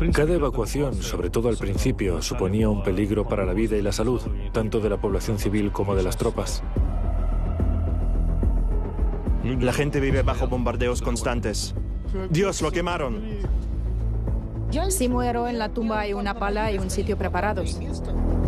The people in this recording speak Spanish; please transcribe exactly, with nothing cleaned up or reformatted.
Cada evacuación, sobre todo al principio, suponía un peligro para la vida y la salud, tanto de la población civil como de las tropas. La gente vive bajo bombardeos constantes. Dios, lo quemaron. Si muero en la tumba hay una pala y un sitio preparados.